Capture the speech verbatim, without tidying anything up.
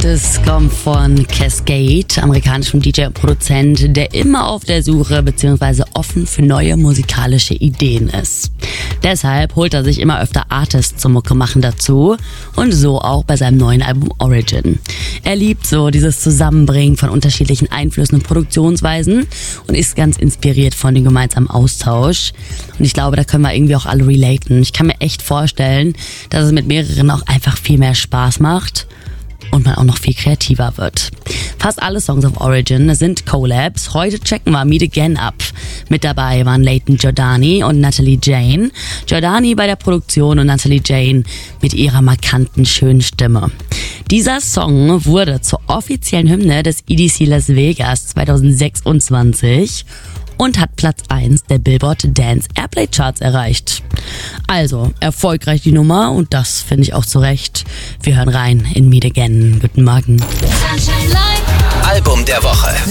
Artist kommt von Kaskade, amerikanischem D J und Produzent, der immer auf der Suche bzw. offen für neue musikalische Ideen ist. Deshalb holt er sich immer öfter Artists zum Mucke machen dazu und so auch bei seinem neuen Album Origin. Er liebt so dieses Zusammenbringen von unterschiedlichen Einflüssen und Produktionsweisen und ist ganz inspiriert von dem gemeinsamen Austausch. Und ich glaube, da können wir irgendwie auch alle relaten. Ich kann mir echt vorstellen, dass es mit mehreren auch einfach viel mehr Spaß macht und man auch noch viel kreativer wird. Fast alle Songs auf Origin sind Collabs. Heute checken wir Meet Again ab. Mit dabei waren Layton Giordani und Natalie Jane. Giordani bei der Produktion und Natalie Jane mit ihrer markanten, schönen Stimme. Dieser Song wurde zur offiziellen Hymne des E D C Las Vegas zwanzig sechsundzwanzig und hat Platz eins der Billboard Dance Airplay Charts erreicht. Also, erfolgreich die Nummer und das finde ich auch zu Recht. Wir hören rein in Meet Again. Guten Morgen. Album der Woche.